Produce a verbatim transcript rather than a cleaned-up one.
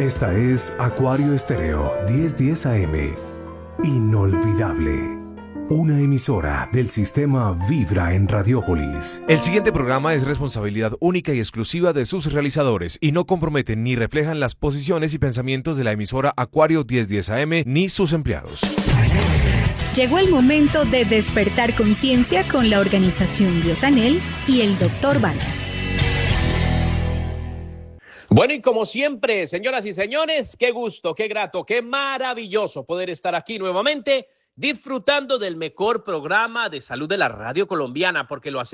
Esta es Acuario Estéreo diez diez A M. Inolvidable. Una emisora del sistema Vibra en Radiópolis. El siguiente programa es responsabilidad única y exclusiva de sus realizadores y no comprometen ni reflejan las posiciones y pensamientos de la emisora Acuario diez diez A M ni sus empleados. Llegó el momento de despertar conciencia con la organización Diosanel y el doctor Vargas. Bueno, y como siempre, señoras y señores, qué gusto, qué grato, qué maravilloso poder estar aquí nuevamente disfrutando del mejor programa de salud de la radio colombiana, porque lo hacemos